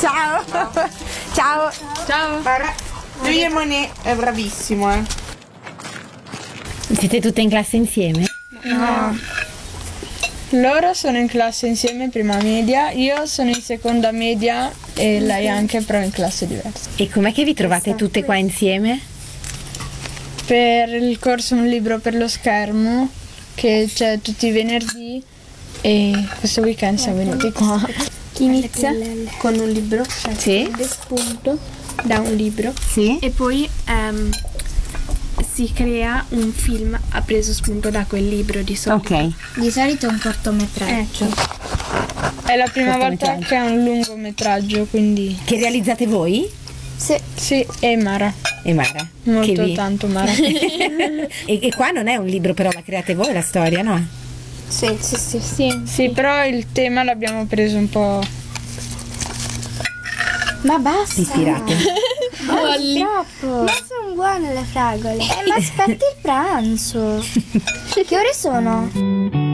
Ciao. Ciao. Ciao. Lui e Monet è bravissimo, Siete tutte in classe insieme? No. Loro sono in classe insieme in prima media, io sono in seconda media e lei anche, però in classe diversa. E com'è che vi trovate tutte qua insieme? Per il corso Un libro per lo schermo, che c'è tutti i venerdì, e questo weekend siamo venuti qua. Inizia con un libro, Sì. prende spunto da un libro Sì. e poi si crea un film ha preso spunto da quel libro di solito. Ok. Di solito è un cortometraggio. Ecco. È la prima volta Cortometraggio. che è un lungometraggio, quindi Che realizzate voi? sì, e Mara, E Mara? molto Che vi- tanto Mara. e qua non è un libro, però la create voi la storia, no? Sì. Sì, però il tema l'abbiamo preso un po'. Ma basta. Ispirate. Troppo. Ma sono buone le fragole. Ma aspetti il pranzo. Che ore sono?